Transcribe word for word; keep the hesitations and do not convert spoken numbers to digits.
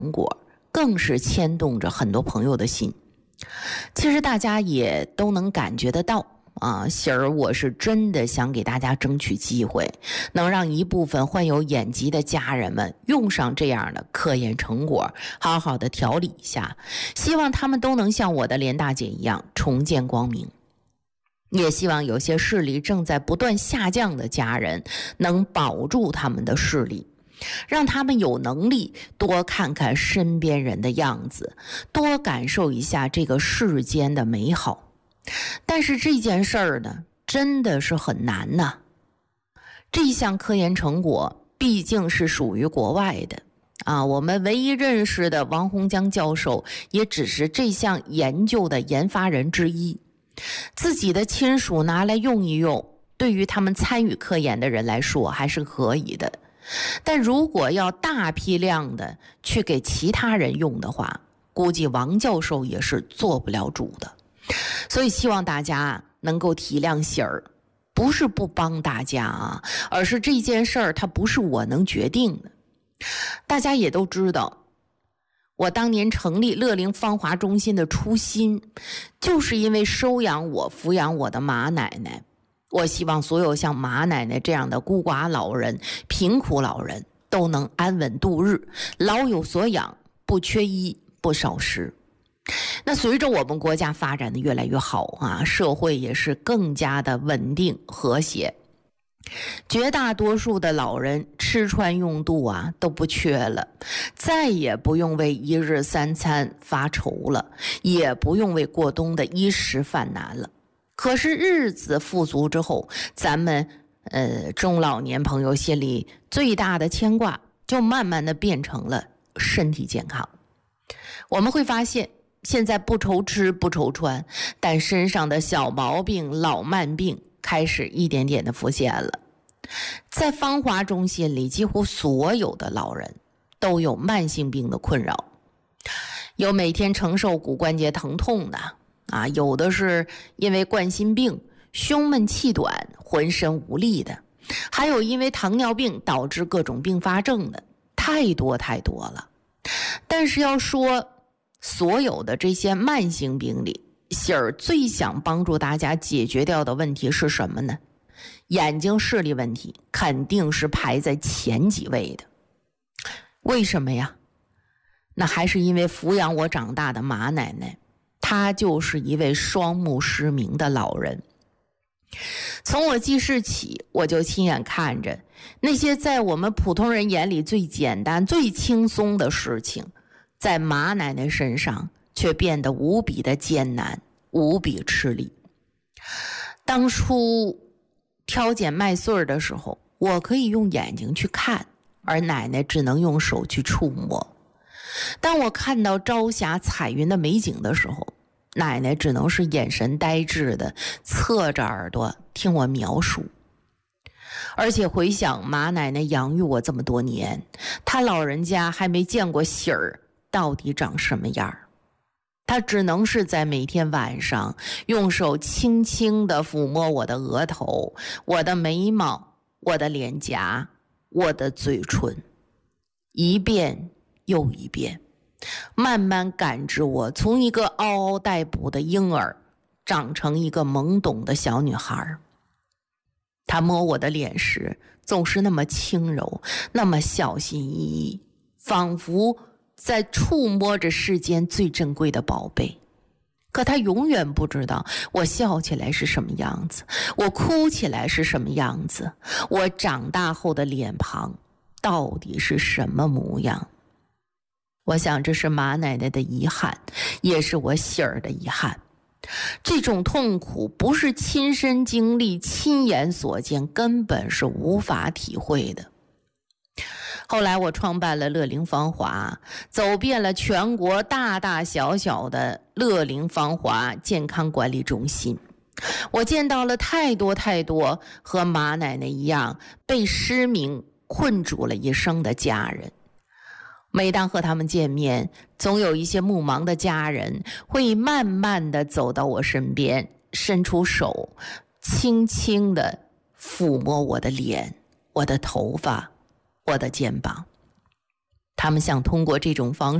果，更是牵动着很多朋友的心。其实大家也都能感觉得到啊，喜儿我是真的想给大家争取机会，能让一部分患有眼疾的家人们用上这样的科研成果，好好的调理一下，希望他们都能像我的连大姐一样重见光明。也希望有些视力正在不断下降的家人能保住他们的视力，让他们有能力多看看身边人的样子，多感受一下这个世间的美好。但是这件事儿呢，真的是很难呐。这项科研成果毕竟是属于国外的啊，我们唯一认识的王洪江教授也只是这项研究的研发人之一，自己的亲属拿来用一用，对于他们参与科研的人来说还是可以的。但如果要大批量的去给其他人用的话，估计王教授也是做不了主的。所以希望大家能够体谅喜儿，不是不帮大家啊，而是这件事儿它不是我能决定的。大家也都知道，我当年成立乐龄芳华中心的初心，就是因为收养我、抚养我的马奶奶。我希望所有像马奶奶这样的孤寡老人、贫苦老人都能安稳度日，老有所养，不缺衣，不少食。那随着我们国家发展的越来越好啊，社会也是更加的稳定和谐，绝大多数的老人吃穿用度啊都不缺了，再也不用为一日三餐发愁了，也不用为过冬的衣食犯难了。可是日子富足之后，咱们呃中老年朋友心里最大的牵挂就慢慢的变成了身体健康。我们会发现现在不愁吃不愁穿，但身上的小毛病、老慢病开始一点点的浮现了。在芳华中心里，几乎所有的老人都有慢性病的困扰，有每天承受骨关节疼痛的啊，有的是因为冠心病胸闷气短浑身无力的，还有因为糖尿病导致各种并发症的，太多太多了。但是要说所有的这些慢性病里，喜儿最想帮助大家解决掉的问题是什么呢？眼睛视力问题肯定是排在前几位的。为什么呀？那还是因为抚养我长大的马奶奶，她就是一位双目失明的老人。从我记事起，我就亲眼看着那些在我们普通人眼里最简单、最轻松的事情，在马奶奶身上却变得无比的艰难，无比吃力。当初挑拣麦穗的时候，我可以用眼睛去看，而奶奶只能用手去触摸。当我看到朝霞彩云的美景的时候，奶奶只能是眼神呆滞的侧着耳朵听我描述。而且回想马奶奶养育我这么多年，她老人家还没见过喜儿到底长什么样，她只能是在每天晚上用手轻轻地抚摸我的额头、我的眉毛、我的脸颊、我的嘴唇，一遍又一遍，慢慢感知我从一个嗷嗷待哺的婴儿长成一个懵懂的小女孩。她摸我的脸时总是那么轻柔，那么小心翼翼，仿佛在触摸着世间最珍贵的宝贝。可她永远不知道我笑起来是什么样子，我哭起来是什么样子，我长大后的脸庞到底是什么模样。我想这是马奶奶的遗憾，也是我喜儿的遗憾。这种痛苦不是亲身经历、亲眼所见，根本是无法体会的。后来我创办了乐龄芳华，走遍了全国大大小小的乐龄芳华健康管理中心，我见到了太多太多和马奶奶一样被失明困住了一生的家人。每当和他们见面，总有一些目盲的家人会慢慢地走到我身边，伸出手，轻轻地抚摸我的脸、我的头发、我的肩膀。 他们想通过这种方式